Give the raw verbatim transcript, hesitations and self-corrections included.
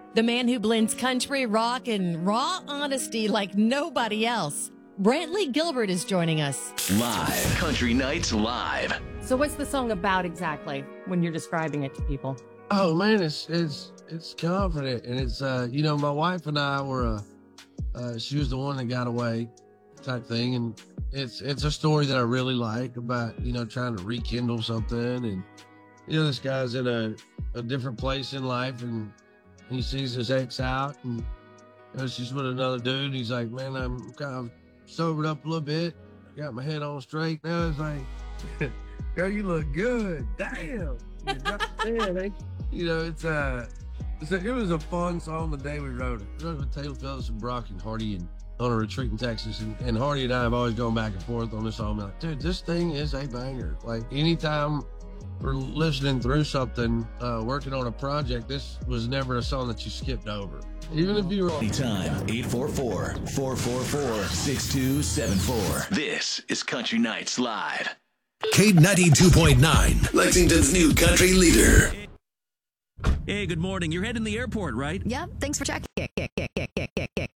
The man who blends country, rock, and raw honesty like nobody else. Brantley Gilbert is joining us. Live. Country Nights Live. So what's the song about exactly when you're describing it to people? Oh man, it's it's it's confident, and it's uh you know, my wife and I were uh, uh she was the one that got away type thing, and it's it's a story that I really like about, you know, trying to rekindle something. And you know, this guy's in a, a different place in life, and he sees his ex out, and you know, she's with another dude, and he's like, man, I'm kind of sobered up a little bit, got my head on straight now. It's like, girl, you look good, damn. You know, it's uh it's a, it was a fun song the day we wrote it. We wrote it with Taylor Phillips and Brock and Hardy, and on a retreat in Texas, and, and Hardy and I have always gone back and forth on this song. I'm like, dude, this thing is a banger. Like, anytime we're listening through something, uh, working on a project, this was never a song that you skipped over. Even if you were Anytime, eight four four, four four four, six two seven four. This is Country Nights Live. K ninety-two point nine, Lexington's new country leader. Hey, good morning. You're heading to the airport, right? Yep, thanks for checking.